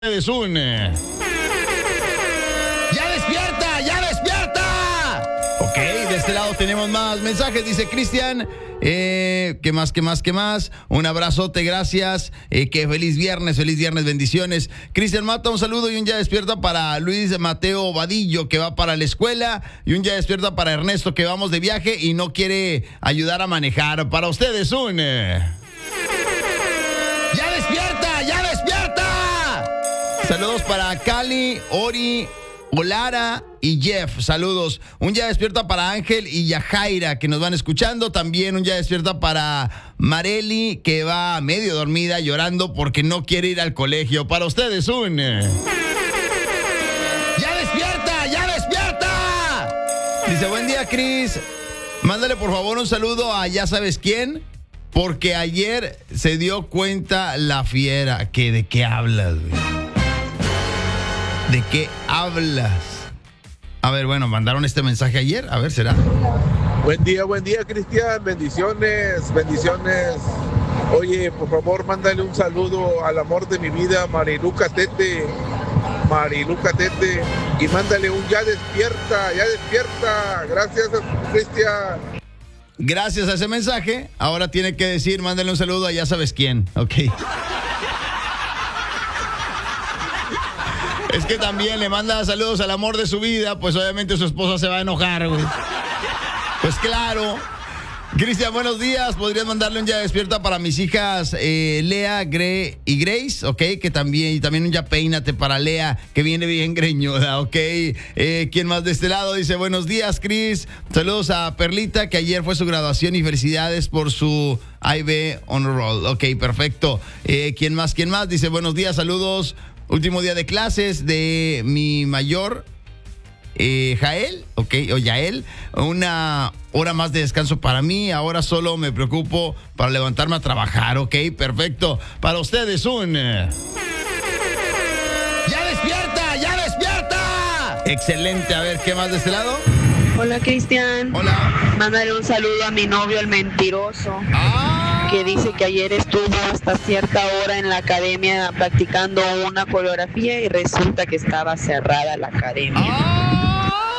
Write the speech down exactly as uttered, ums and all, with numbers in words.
ustedes un... ¡Ya despierta! ¡Ya despierta! Ok, de este lado tenemos más mensajes. Dice Cristian, eh, ¿qué más, qué más, qué más? Un abrazote, gracias. Eh, que feliz viernes, feliz viernes, bendiciones. Cristian Mata, un saludo y un ya despierta para Luis Mateo Vadillo, que va para la escuela. Y un ya despierta para Ernesto, que vamos de viaje y no quiere ayudar a manejar. Para ustedes un... ¡Ya despierta! ¡Ya despierta! Saludos para Cali, Ori, Olara y Jeff. Saludos. Un ya despierta para Ángel y Yajaira, que nos van escuchando. También un ya despierta para Mareli, que va medio dormida llorando porque no quiere ir al colegio. Para ustedes un... ¡Ya despierta! ¡Ya despierta! Dice, buen día, Cris. Mándale por favor un saludo a ya sabes quién, porque ayer se dio cuenta la fiera. ¿Que de qué hablas, güey? ¿De qué hablas? A ver, bueno, mandaron este mensaje ayer. A ver, ¿será? Buen día, buen día, Cristian. Bendiciones, bendiciones. Oye, por favor, mándale un saludo al amor de mi vida, Mariluca Tete. Mariluca Tete. Y mándale un ya despierta, ya despierta. Gracias, Cristian. Gracias a ese mensaje, ahora tiene que decir, mándale un saludo a ya sabes quién. Ok. Es que también le manda saludos al amor de su vida, pues obviamente su esposa se va a enojar, güey. Pues claro. Cristian, buenos días. ¿Podrías mandarle un ya despierta para mis hijas eh, Lea, Gre y Grace? Ok, que también, y también un ya peínate para Lea, que viene bien greñuda, ok. Eh, ¿Quién más de este lado? Dice, buenos días, Cris. Saludos a Perlita, que ayer fue su graduación y felicidades por su I B Honor Roll. Ok, perfecto. Eh, ¿Quién más? ¿Quién más? Dice, buenos días, saludos. Último día de clases de mi mayor, eh, Jael, ok, o Yael. Una hora más de descanso para mí. Ahora solo me preocupo para levantarme a trabajar, ok, perfecto. Para ustedes un... ¡Ya despierta! ¡Ya despierta! Excelente. A ver, ¿qué más de este lado? Hola, Cristian. Hola. Mándale un saludo a mi novio, el mentiroso. ¡Ah! Que dice que ayer estuvo hasta cierta hora en la academia practicando una coreografía y resulta que estaba cerrada la academia. ¡Ah!